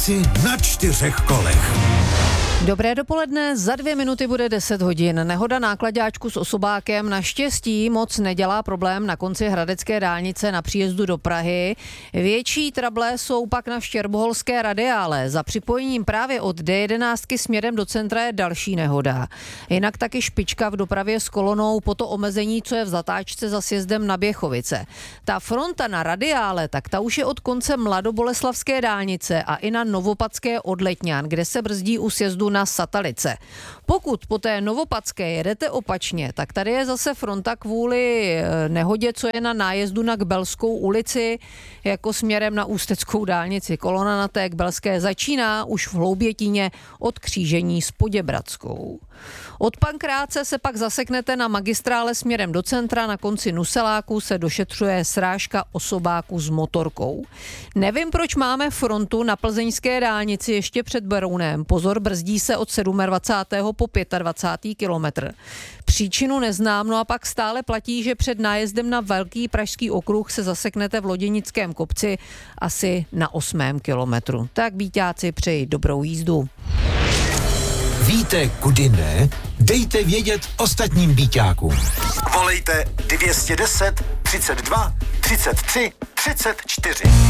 dálnici na 4 kolech. Dobré dopoledne, za 2 minuty bude 10 hodin. Nehoda náklaďáčku s osobákem naštěstí moc nedělá problém na konci hradecké dálnice na příjezdu do Prahy. Větší trable jsou pak na štěrboholské radiále. Za připojením právě od D11 směrem do centra je další nehoda. Jinak taky špička v dopravě s kolonou po to omezení, co je v zatáčce za sjezdem na Běchovice. Ta fronta na radiále, tak ta už je od konce Mladoboleslavské dálnice a i na Novopadské od Letňan, kde se brzdí u sjezdu na Satalice. Pokud po té Novopadské jedete opačně, tak tady je zase fronta kvůli nehodě, co je na nájezdu na Kbelskou ulici, jako směrem na Ústeckou dálnici. Kolona na té Kbelské začíná už v Hloubětíně od křížení s Poděbradskou. Od Pankráce se pak zaseknete na magistrále směrem do centra, na konci Nuseláku se došetřuje srážka osobáku s motorkou. Nevím, proč máme frontu na plzeňské dálnici ještě před Berounem. Pozor, brzdí se od 27. po 25. kilometr. Příčinu neznám, no a pak stále platí, že před nájezdem na Velký pražský okruh se zaseknete v Loděnickém kopci asi na 8. kilometru. Tak víťáci, přeji dobrou jízdu. Víte, kudy ne? Dejte vědět ostatním býťákům. Volejte 210 32 33 34.